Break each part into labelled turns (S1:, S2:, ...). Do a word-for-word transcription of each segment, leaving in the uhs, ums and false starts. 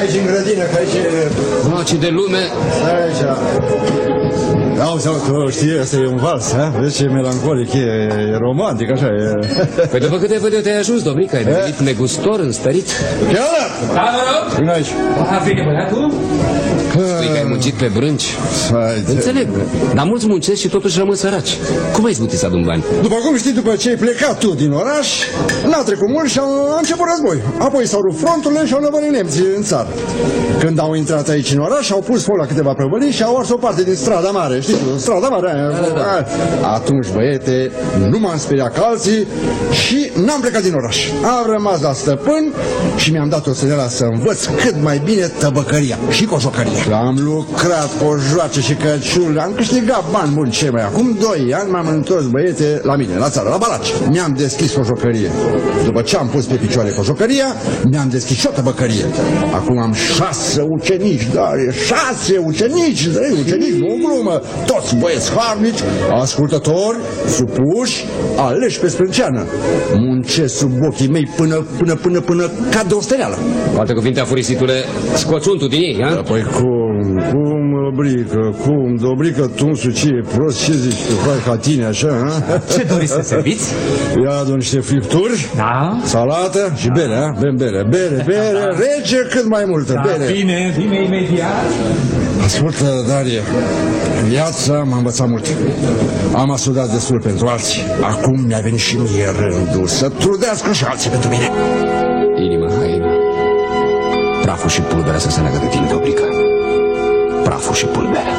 S1: aici în grădină, că aici e...
S2: Mă, ce de lume!
S1: Stai aici. Auzi, auzi, tu știi, ăsta e un vals, ha? Vezi ce e melancolic, e, e romantic, așa, e...
S2: Păi după câte văd eu te-ai ajuns, Dobrica, ai devenit negustor, înstărit.
S1: Chiar?
S2: Da, da, da.
S1: Vino aici.
S2: A, bine, băiatul? Spui că ai muncit pe brânci. Înțeleg, dar mulți muncesc și totuși rămân săraci. Cum ai izbutit să adun bani?
S1: După cum știi, după ce ai plecat tu din oraș, n-a trecut mult și a început război. Apoi s-au rupt fronturile și au năvărit nemții în țară. Când au intrat aici în oraș, au pus foc la câteva prăvălii și au ars o parte din strada mare. Știi tu, strada mare aia. Da, da. Atunci, băiete, nu m-am speriat ca alții și n-am plecat din oraș. Am rămas la stăpân și mi-am dat o săneala să învăț cât mai bine tăbăcăria și coșocăria. Am lucrat cu joace și căciuli, am câștigat bani buni ce mai. Acum doi ani m-am întors, băiete, la mine, la țară, la Balaci. Mi-am deschis o jocărie. După ce am pus pe picioare coșocăria, mi-am deschis și o tăbăcărie. Acum am șase ucenici, dar șase ucenici, trei ucenici, nu o glumă. Toți băieți harnici, ascultători, supuși, aleși pe sprânceană. Muncesc sub ochii mei până, până, până, până cad de o steneală.
S2: Cu alte cuvinte, afurisitule, scoți untul din ei, ha?
S1: Da, păi cum, cum, Dobrică, cum, Dobrică, tunsul, ce e prost, ce zici, tu faci ca tine, așa, ha?
S3: Ce doriți să serviți?
S1: Ia adun niște fripturi,
S3: da,
S1: salată și bere, ha? Bem bere, bere, bere, rece cât mai multă,
S3: da,
S1: bere.
S3: Bine, bine, imediat.
S1: Ascultă, Darie, în viața m-am învățat mult. Am asudat destul pentru alții. Acum mi-a venit și mie rândul să trudească și alții pentru mine.
S2: Inima, haina. Praful și pulberea să se leagă de tine, Dobrica. Praful și pulberea.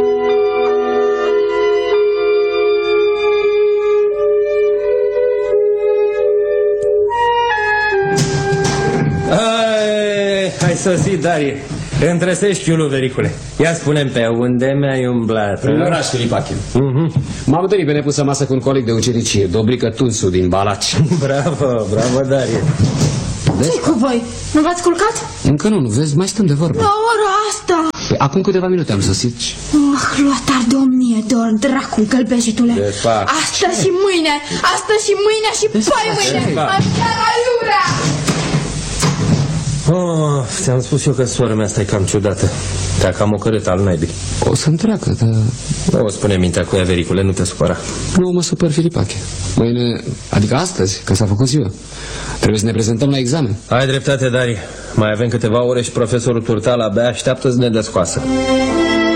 S3: Ai, hai să zi, Darie. Întresești chiulul, vericule. Ia spune-mi pe unde mi-ai umblat.
S2: În oraș, Filipache. uh-huh. M-am întâlnit pe nepusă masă cu un coleg de ucenicie, Dobrică Tunsu din Balaci.
S3: Bravo, bravo, Darie.
S4: Ce-i cu voi? Nu v-ați culcat?
S2: Încă nu, nu vezi, mai stăm de vorbă.
S4: La ora asta?
S2: Păi, acum câteva minute am sosit.
S4: Oh, luatar de o mie de ori, dracu, gălbeșitule. Astăzi și mâine, astăzi și mâine și poi mâine. Chiar aiurea!
S3: Oh, ți-am spus eu că sora mea asta e cam ciudată. Te-a cam ocărât al naibii.
S2: O să-mi treacă, dar...
S3: Nu o spune mintea cu ea, vericule, nu te supăra.
S2: Nu mă supăr, Filipache. Mâine, adică astăzi, că s-a făcut ziua, trebuie să ne prezentăm la examen.
S3: Ai dreptate, Darie. Mai avem câteva ore și profesorul Turtal abia așteaptă să ne descoasă.